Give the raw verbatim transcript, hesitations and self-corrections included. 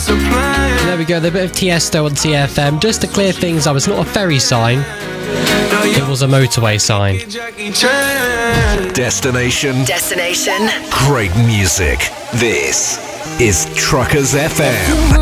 There we go, the bit of Tiesto on T F M. Just to clear things up, it's not a ferry sign. It was a motorway sign. Destination. Destination. Great music. This is Truckers F M.